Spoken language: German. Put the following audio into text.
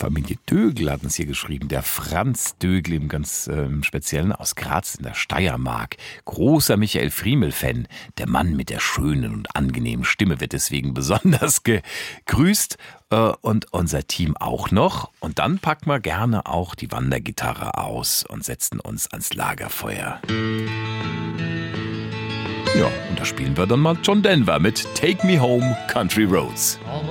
Familie Dögel hat uns hier geschrieben. Der Franz Dögel im ganz Speziellen aus Graz in der Steiermark. Großer Michael Friemel-Fan. Der Mann mit der schönen und angenehmen Stimme wird deswegen besonders gegrüßt. Und unser Team auch noch. Und dann packen wir gerne auch die Wandergitarre aus und setzen uns ans Lagerfeuer. Ja, und da spielen wir dann mal John Denver mit Take Me Home, Country Roads.